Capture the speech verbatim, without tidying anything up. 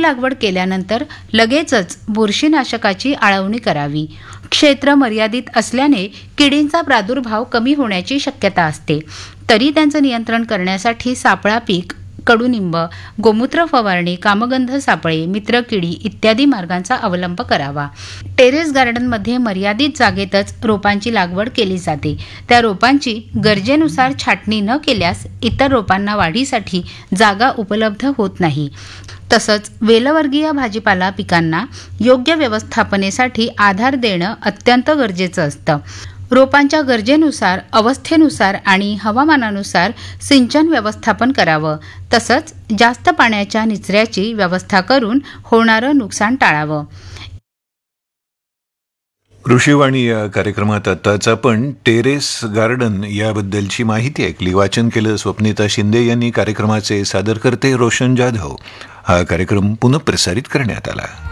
लागवड केल्यानंतर लगेचच बुरशीनाशकाची आळवणी करावी. क्षेत्र मर्यादित असल्याने किडींचा प्रादुर्भाव कमी होण्याची शक्यता असते. तरी त्यांचं नियंत्रण करण्यासाठी सापळा पीक, कडुनिंब, गोमूत्र फवारणी, कामगंध सापळे, मित्रकिडी इत्यादी मार्गांचा अवलंब करावा. टेरेस गार्डनमध्ये मर्यादित जागेतच रोपांची लागवड केली जाते. त्या रोपांची गरजेनुसार छाटणी न केल्यास इतर रोपांना वाढीसाठी जागा उपलब्ध होत नाही. तसंच वेलवर्गीय भाजीपाला पिकांना योग्य व्यवस्थापनेसाठी आधार देणं अत्यंत गरजेचं असतं. रोपांच्या गरजेनुसार, अवस्थेनुसार आणि हवामानानुसार सिंचन व्यवस्थापन करावं. तसंच जास्त पाण्याच्या निचऱ्याची व्यवस्था करून होणारं नुकसान टाळावं. कृषीवाणी या कार्यक्रमात आताच आपण टेरेस गार्डन याबद्दलची माहिती ऐकली. वाचन केलं स्वप्निता शिंदे यांनी. कार्यक्रमाचे सादरकर्ते रोशन जाधव. हा कार्यक्रम पुनःप्रसारित करण्यात आला.